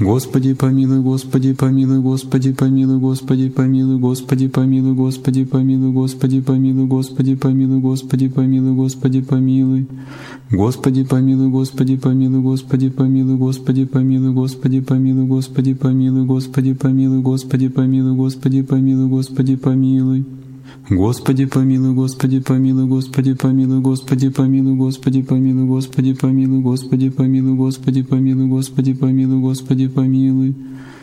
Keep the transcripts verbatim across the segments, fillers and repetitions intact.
Господи помилуй, Господи помилуй, Господи помилуй, Господи помилуй, Господи помилуй, Господи помилуй, Господи помилуй, Господи помилуй, Господи помилуй, Господи помилуй. Господи помилуй, Господи помилуй, Господи помилуй, Господи помилуй, Господи помилуй, Господи помилуй, Господи помилуй, Господи помилуй, Господи помилуй, Господи помилуй. Господи помилуй, Господи помилуй, Господи помилуй, Господи помилуй, Господи помилуй, Господи помилуй, Господи помилуй, Господи помилуй, Господи помилуй, Господи помилуй.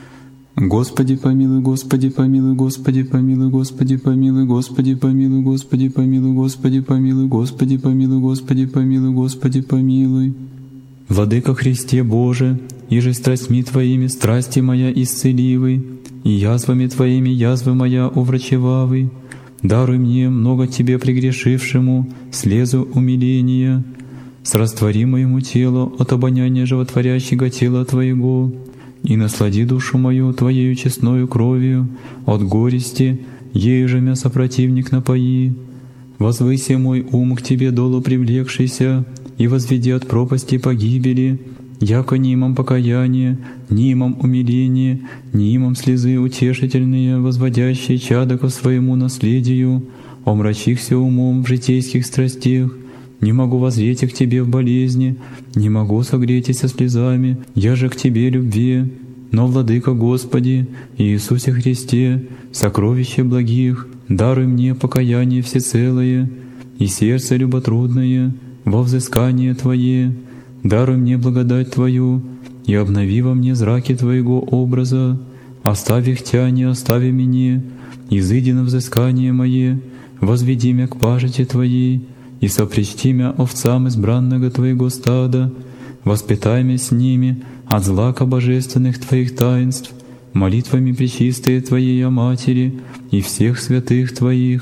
Господи помилуй, Господи помилуй, Господи помилуй, Господи помилуй, Господи помилуй, Господи помилуй, Господи помилуй, Господи помилуй, Господи помилуй, Господи помилуй. Владыка Христе Боже, иже страстьми Твоими страсти моя исцеливы, и язвами Твоими язвы моя уврачевавы. Даруй мне, много Тебе прегрешившему, слезу умиления, сраствори моему телу от обоняния животворящего тела Твоего, и наслади душу мою Твоею честною кровью от горести, ею же мя сопротивник напои. Возвыси мой ум к Тебе долу привлекшийся, и возведи от пропасти погибели, яко ни имам покаяния, ни имам умиления, ни имам слезы утешительные, возводящие чадо ко своему наследию, омрачихся умом в житейских страстях, не могу воззреть к Тебе в болезни, не могу согреть со слезами, я же к Тебе любви. Но, Владыка Господи, Иисусе Христе, сокровище благих, даруй мне покаяние всецелое и сердце люботрудное во взыскание Твое. Даруй мне благодать Твою и обнови во мне зраки Твоего образа. Оставь их Тя, не остави меня, изыди на взыскание мое, возведи мя к пажити Твоей и сопричти мя овцам избранного Твоего стада, воспитай мя с ними от злака божественных Твоих таинств, молитвами пречистые Твоей Матери и всех святых Твоих.